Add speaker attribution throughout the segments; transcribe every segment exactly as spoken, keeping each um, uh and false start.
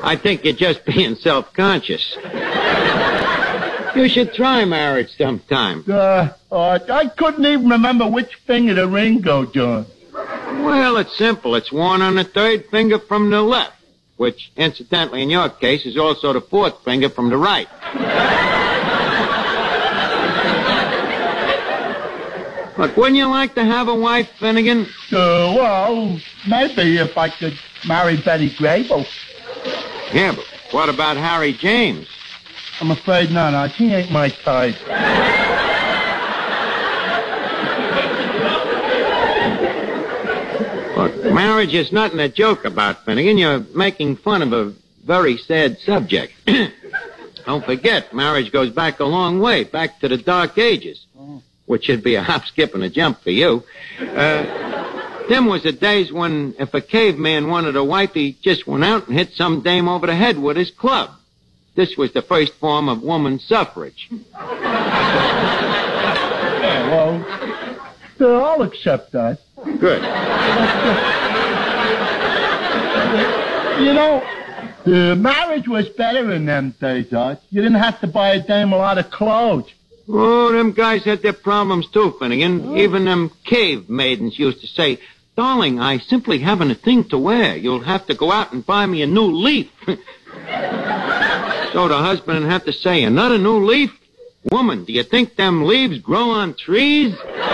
Speaker 1: I think you're just being self-conscious. You should try marriage sometime.
Speaker 2: Uh, uh, I couldn't even remember which finger the ring goes on.
Speaker 1: Well, it's simple. It's worn on the third finger from the left, which, incidentally, in your case, is also the fourth finger from the right. But wouldn't you like to have a wife, Finnegan?
Speaker 2: Uh, well, maybe if I could marry Betty Grable.
Speaker 1: Yeah, but what about Harry James?
Speaker 2: I'm afraid not. Uh, he ain't my type.
Speaker 1: Look, marriage is nothing to joke about, Finnegan. You're making fun of a very sad subject. Don't forget, marriage goes back a long way, back to the Dark Ages. Oh. Which should be a hop, skip, and a jump for you. Uh, them was the days when if a caveman wanted a wife, he just went out and hit some dame over the head with his club. This was the first form of woman suffrage.
Speaker 2: Yeah, well, uh, I'll accept that.
Speaker 1: Good.
Speaker 2: You know, uh, marriage was better in them days, Art. You didn't have to buy a dame a lot of clothes.
Speaker 1: Oh, them guys had their problems too, Finnegan. Oh. Even them cave maidens used to say, "Darling, I simply haven't a thing to wear. You'll have to go out and buy me a new leaf." So the husband would have to say, "Another new leaf? Woman, do you think them leaves grow on trees?"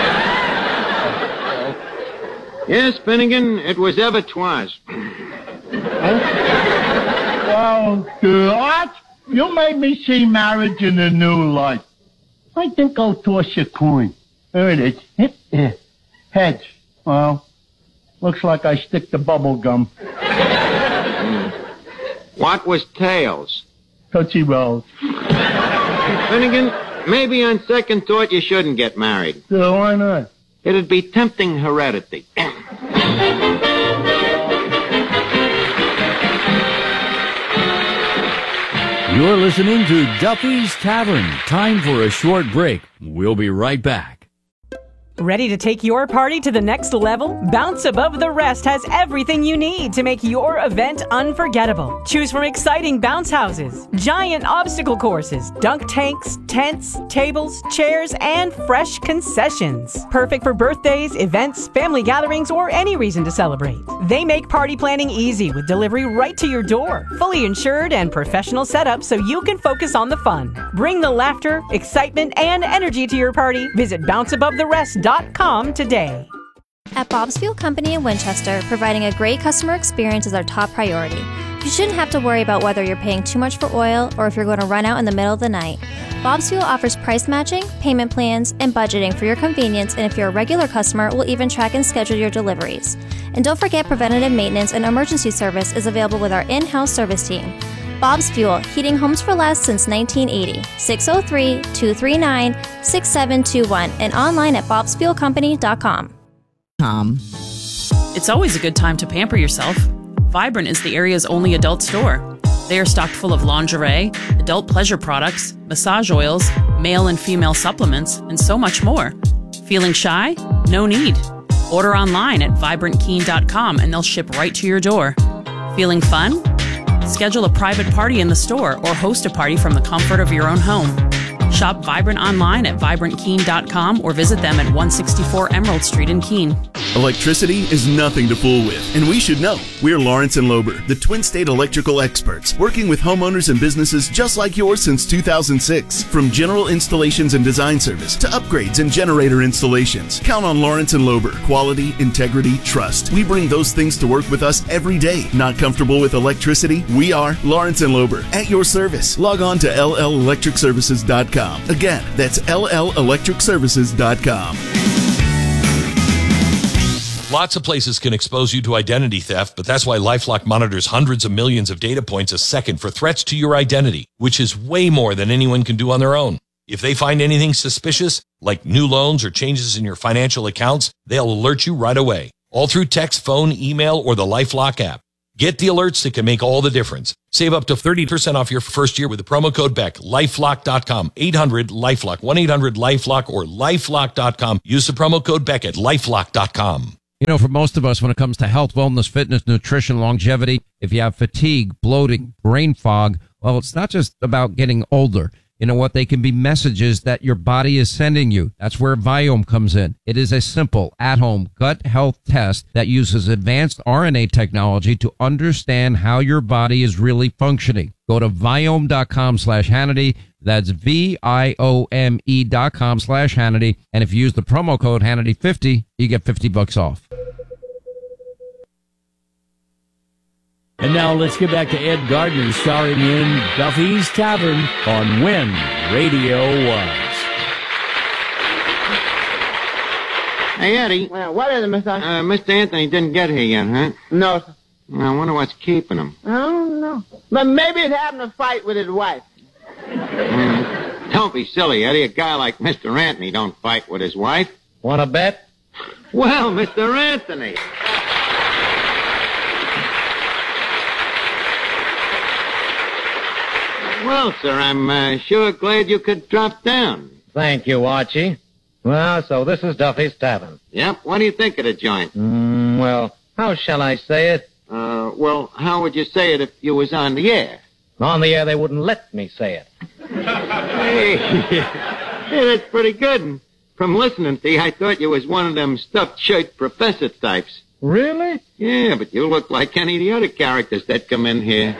Speaker 1: Yes, Finnegan, it was ever twas.
Speaker 2: Well, uh, Art, you made me see marriage in a new light. I think I'll toss a coin. There it is. Hit, hit. Heads. Well, looks like I stick to bubble gum.
Speaker 1: What was tails?
Speaker 2: Tootsie Rolls.
Speaker 1: Finnegan, maybe on second thought you shouldn't get married.
Speaker 2: So why not?
Speaker 1: It'd be tempting heredity.
Speaker 3: You're listening to Duffy's Tavern. Time for a short break. We'll be right back.
Speaker 4: Ready to take your party to the next level? Bounce Above the Rest has everything you need to make your event unforgettable. Choose from exciting bounce houses, giant obstacle courses, dunk tanks, tents, tables, chairs, and fresh concessions. Perfect for birthdays, events, family gatherings, or any reason to celebrate. They make party planning easy with delivery right to your door. Fully insured and professional setup so you can focus on the fun. Bring the laughter, excitement, and energy to your party. Visit bounce above the rest dot com today.
Speaker 5: At Bob's Fuel Company in Winchester, providing a great customer experience is our top priority. You shouldn't have to worry about whether you're paying too much for oil or if you're going to run out in the middle of the night. Bob's Fuel offers price matching, payment plans, and budgeting for your convenience, and if you're a regular customer, we'll even track and schedule your deliveries. And don't forget, preventative maintenance and emergency service is available with our in-house service team. Bob's Fuel, heating homes for less since nineteen eighty. six oh three, two three nine, six seven two one and online at bobs fuel company dot com.
Speaker 6: Tom.
Speaker 7: It's always a good time to pamper yourself. Vibrant is the area's only adult store. They are stocked full of lingerie, adult pleasure products, massage oils, male and female supplements, and so much more. Feeling shy? No need. Order online at vibrant keen dot com and they'll ship right to your door. Feeling fun? Schedule a private party in the store or host a party from the comfort of your own home. Shop Vibrant online at vibrant keen dot com or visit them at one sixty-four Emerald Street in Keene.
Speaker 8: Electricity is nothing to fool with, and we should know. We're Lawrence and Lober, the Twin State electrical experts, working with homeowners and businesses just like yours since two thousand six. From general installations and design service to upgrades and generator installations, count on Lawrence and Lober. Quality, integrity, trust. We bring those things to work with us every day. Not comfortable with electricity? We are Lawrence and Lober, at your service. Log on to L L electric services dot com. Again, that's L L electric services dot com.
Speaker 9: Lots of places can expose you to identity theft, but that's why LifeLock monitors hundreds of millions of data points a second for threats to your identity, which is way more than anyone can do on their own. If they find anything suspicious, like new loans or changes in your financial accounts, they'll alert you right away, all through text, phone, email, or the LifeLock app. Get the alerts that can make all the difference. Save up to thirty percent off your first year with the promo code Beck. lifelock dot com, eight hundred LifeLock, one eight hundred LifeLock, or lifelock dot com. Use the promo code Beck at lifelock dot com.
Speaker 6: You know, for most of us, when it comes to health, wellness, fitness, nutrition, longevity, if you have fatigue, bloating, brain fog, well, it's not just about getting older. You know what? They can be messages that your body is sending you. That's where Viome comes in. It is a simple, at-home gut health test that uses advanced R N A technology to understand how your body is really functioning. Go to Viome.com slash Hannity. That's V-I-O-M-E dot com slash Hannity. And if you use the promo code Hannity fifty, you get fifty bucks off.
Speaker 3: And now let's get back to Ed Gardner starring in Duffy's Tavern on When Radio Was.
Speaker 1: Hey, Eddie.
Speaker 10: Well, what is it, Mister
Speaker 1: Uh, Mister Anthony didn't get here yet, huh?
Speaker 10: No, sir.
Speaker 1: I wonder what's keeping him.
Speaker 10: I don't know. But maybe he's having a fight with his wife.
Speaker 1: Mm. Don't be silly, Eddie. A guy like Mister Anthony don't fight with his wife.
Speaker 10: Want to bet?
Speaker 1: Well, Mister Anthony. Well, sir, I'm uh, sure glad you could drop down.
Speaker 10: Thank you, Archie. Well, so this is Duffy's Tavern.
Speaker 1: Yep. What do you think of the joint?
Speaker 10: Mm, well, how shall I say it?
Speaker 1: Uh, well, how would you say it if you was on the air?
Speaker 10: On the air, they wouldn't let me say it.
Speaker 1: Hey, hey, that's pretty good. And from listening to you, I thought you was one of them stuffed shirt professor types.
Speaker 10: Really?
Speaker 1: Yeah, but you look like any of the other characters that come in here.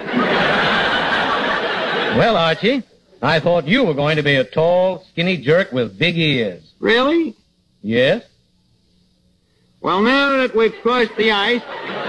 Speaker 10: Well, Archie, I thought you were going to be a tall, skinny jerk with big ears.
Speaker 1: Really?
Speaker 10: Yes?
Speaker 1: Well, now that we've crossed the ice,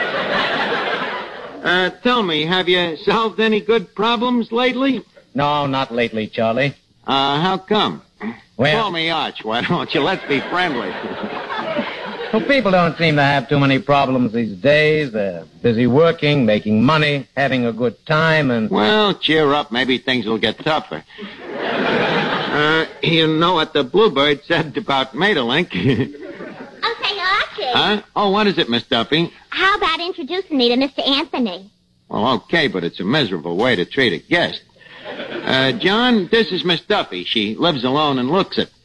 Speaker 1: uh, tell me, have you solved any good problems lately?
Speaker 10: No, not lately, Charlie.
Speaker 1: Uh, how come?
Speaker 10: Well,
Speaker 1: Call me Arch, why don't you? Let's be friendly.
Speaker 10: well, people don't seem to have too many problems these days. They're busy working, making money, having a good time, and...
Speaker 1: Well, cheer up. Maybe things will get tougher. Uh, you know what the Bluebird said about Maeterlinck?
Speaker 11: Okay, Archie.
Speaker 1: Huh? Oh, what is it, Miss Duffy?
Speaker 11: How about introducing me to Mister Anthony?
Speaker 1: Well, okay, but it's a miserable way to treat a guest. Uh, John, this is Miss Duffy. She lives alone and looks it.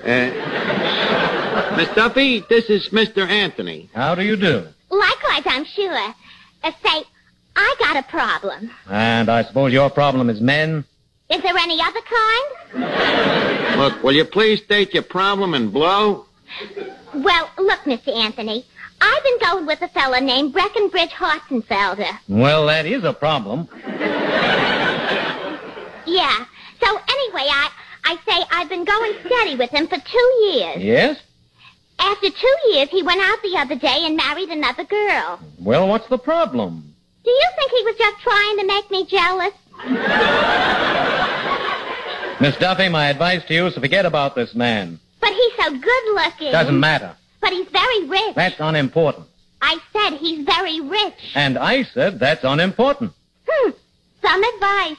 Speaker 1: Uh, Miss Duffy, this is Mister Anthony.
Speaker 10: How do you do?
Speaker 11: Likewise, I'm sure. Uh, say, I got a problem.
Speaker 10: And I suppose your problem is men?
Speaker 11: Is there any other kind?
Speaker 1: Look, will you please state your problem and blow?
Speaker 11: Well, look, Mister Anthony, I've been going with a fella named Breckenbridge Hartenfelder.
Speaker 10: Well, that is a problem.
Speaker 11: Yeah. So anyway, I, I say I've been going steady with him for two years.
Speaker 10: Yes?
Speaker 11: After two years, he went out the other day and married another girl.
Speaker 10: Well, what's the problem?
Speaker 11: Do you think he was just trying to make me jealous?
Speaker 10: Miss Duffy, my advice to you is to forget about this man.
Speaker 11: But he's so good-looking.
Speaker 10: Doesn't matter.
Speaker 11: But he's very rich.
Speaker 10: That's unimportant.
Speaker 11: I said he's very rich.
Speaker 10: And I said that's unimportant.
Speaker 11: Hmm. Some advice.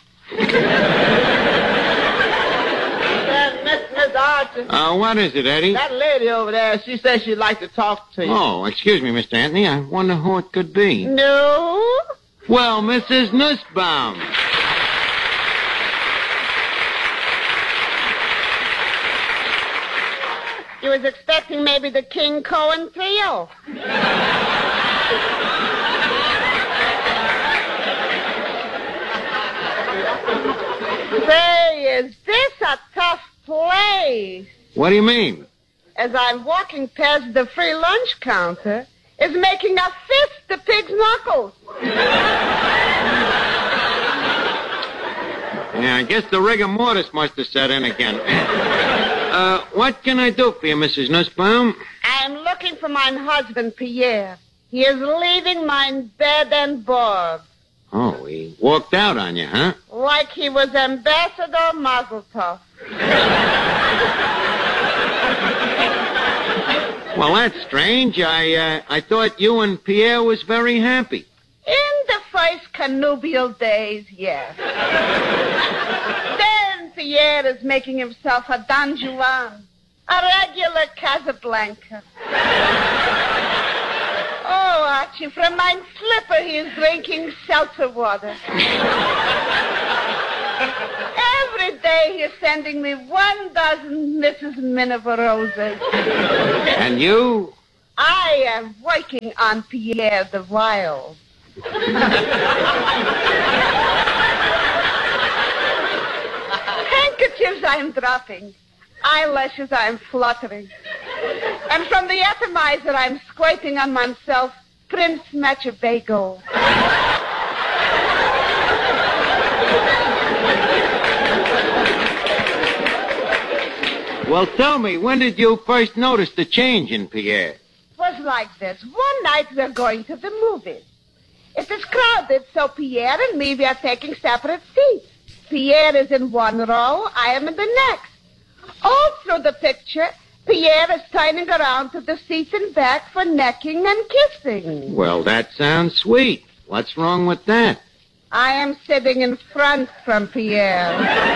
Speaker 10: Miss, Miss Archie.
Speaker 1: Uh, what is it, Eddie?
Speaker 10: That lady over there, she says she'd like to talk to you.
Speaker 1: Oh, excuse me, Mister Anthony. I wonder who it could be.
Speaker 11: No?
Speaker 1: Well, Missus Nussbaum.
Speaker 10: You was expecting maybe the King Cohen trio. Say, is this a tough place?
Speaker 1: What do you mean?
Speaker 10: As I'm walking past the free lunch counter, is making a fist to pig's knuckles.
Speaker 1: Yeah, I guess the rigor mortis must have set in again. uh, what can I do for you, Missus Nussbaum?
Speaker 10: I'm looking for my husband, Pierre. He is leaving mine bed and board.
Speaker 1: Oh, he walked out on you, huh?
Speaker 10: Like he was Ambassador Mazeltov.
Speaker 1: Well, that's strange. I, uh, I thought you and Pierre was very happy.
Speaker 10: In the first connubial days, yes. Then Pierre is making himself a Don Juan, a regular Casablanca. Oh, Archie, from my slipper he is drinking seltzer water. Every day he is sending me one dozen Missus Miniver roses.
Speaker 1: And you?
Speaker 12: I am working on Pierre the Wild. Handkerchiefs I am dropping. Eyelashes I am fluttering. And from the atomizer I am squirting on myself Prince Machiavelli.
Speaker 1: Well, tell me, when did you first notice the change in Pierre?
Speaker 12: It was like this. One night we're going to the movies. It is crowded, so Pierre and me, we are taking separate seats. Pierre is in one row, I am in the next. All through the picture, Pierre is turning around to the seats in back for necking and kissing.
Speaker 1: Well, that sounds sweet. What's wrong with that?
Speaker 12: I am sitting in front from Pierre.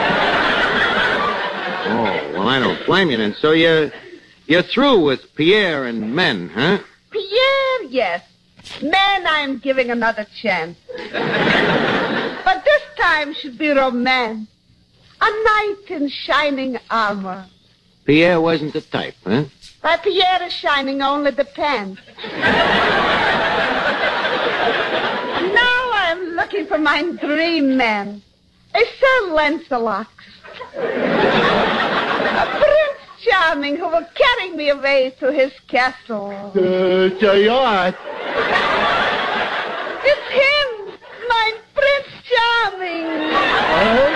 Speaker 1: Oh, well, I don't blame you then. So you're, you're through with Pierre and men, huh?
Speaker 12: Pierre, yes. Men, I'm giving another chance. But this time should be romance. A knight in shining armor.
Speaker 1: Pierre wasn't the type, huh?
Speaker 12: But Pierre is shining only the pants. Now I'm looking for my dream man. A Sir Lancelot. A Prince Charming who will carry me away to his castle.
Speaker 2: Uh, J.R.
Speaker 12: It's him, my Prince Charming.
Speaker 2: Oh?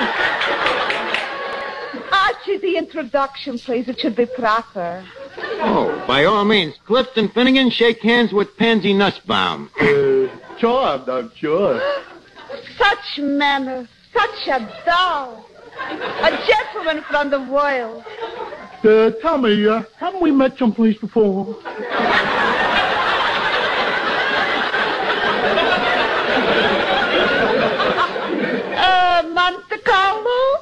Speaker 12: Archie, the introduction, please. It should be proper.
Speaker 1: Oh, by all means. Clifton Finnegan, shake hands with Pansy Nussbaum.
Speaker 2: Uh, charmed, I'm sure.
Speaker 12: Such manners, such a doll. A gentleman from the world.
Speaker 2: Uh, tell me, uh, haven't we met someplace before?
Speaker 12: uh, Monte Carlo?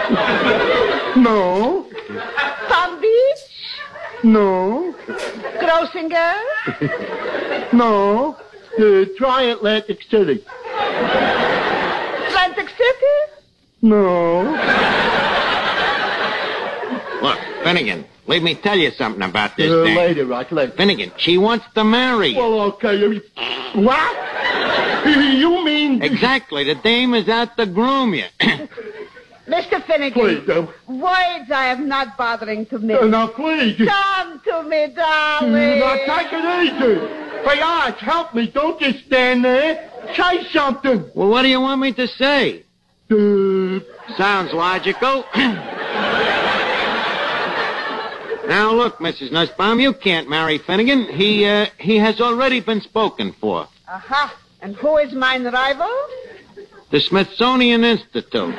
Speaker 2: No.
Speaker 12: Palm Beach?
Speaker 2: No.
Speaker 12: Grossinger?
Speaker 2: No. Uh, try Atlantic City.
Speaker 12: Atlantic City?
Speaker 2: No.
Speaker 1: Look, Finnegan, let me tell you something about this
Speaker 2: uh,
Speaker 1: thing.
Speaker 2: Later, right, later.
Speaker 1: Finnegan, she wants to marry you.
Speaker 2: Well, okay. What? You mean...
Speaker 1: Exactly. The dame is out to groom you.
Speaker 12: Mister Finnegan.
Speaker 2: Please, uh,
Speaker 12: words I am not bothering to miss.
Speaker 2: Uh, now, please.
Speaker 12: Come to me, darling.
Speaker 2: Now, take it easy. Hey, Arch, help me. Don't just stand there. Say something.
Speaker 1: Well, what do you want me to say?
Speaker 2: Uh,
Speaker 1: Sounds logical. Now, look, Missus Nussbaum, you can't marry Finnegan. He, uh, he has already been spoken for.
Speaker 12: Aha. And who is mine rival?
Speaker 1: The Smithsonian Institute.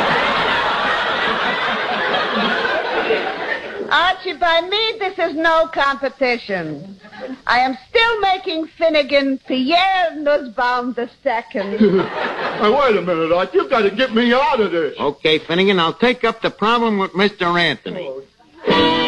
Speaker 12: Archie, by me, this is no competition. I am still making Finnegan Pierre Nussbaum the second.
Speaker 2: Hey, wait a minute, Arch. You've got to get me out of this.
Speaker 1: Okay, Finnegan, I'll take up the problem with Mister Anthony.
Speaker 2: Oh.